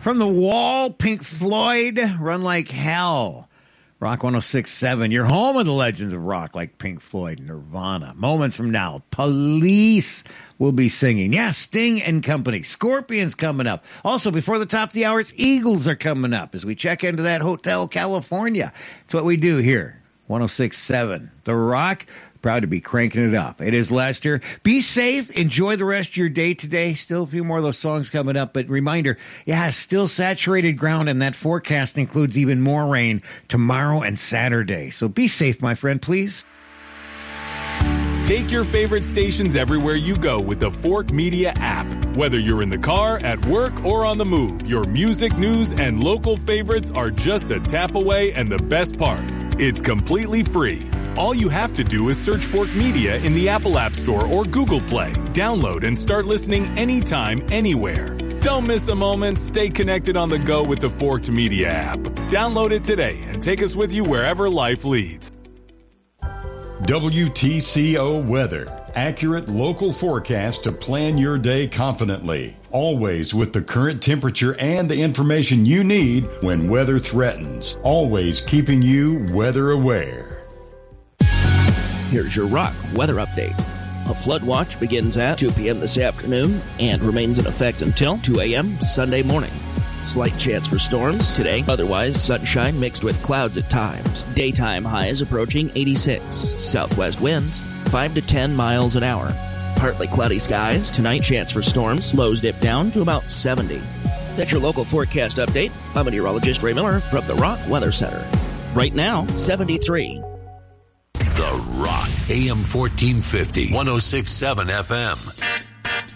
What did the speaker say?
From The Wall, Pink Floyd, Run Like Hell. Rock 106.7, your home of the legends of rock like Pink Floyd, Nirvana. Moments from now, Police will be singing. Yeah, Sting and Company. Scorpions coming up. Also, before the top of the hours, Eagles are coming up as we check into that Hotel California. It's what we do here. 106.7, The Rock. Proud to be cranking it up. It is Lester. Be safe. Enjoy the rest of your day today. Still a few more of those songs coming up. But reminder, still saturated ground, and that forecast includes even more rain tomorrow and Saturday. So be safe, my friend, please. Take your favorite stations everywhere you go with the Fork Media app. Whether you're in the car, at work, or on the move, your music, news, and local favorites are just a tap away, and the best part, it's completely free. All you have to do is search Fork Media in the Apple App Store or Google Play. Download and start listening anytime, anywhere. Don't miss a moment. Stay connected on the go with the Forked Media app. Download it today and take us with you wherever life leads. WTCO Weather. Accurate local forecast to plan your day confidently. Always with the current temperature and the information you need when weather threatens. Always keeping you weather aware. Here's your Rock weather update. A flood watch begins at 2 p.m. this afternoon and remains in effect until 2 a.m. Sunday morning. Slight chance for storms today, otherwise sunshine mixed with clouds at times. Daytime highs approaching 86. Southwest winds 5 to 10 miles an hour. Partly cloudy skies. Tonight chance for storms. Lows dip down to about 70. That's your local forecast update. I'm meteorologist Ray Miller from the Rock Weather Center. Right now, 73. The Rock, AM 1450, 106.7 FM.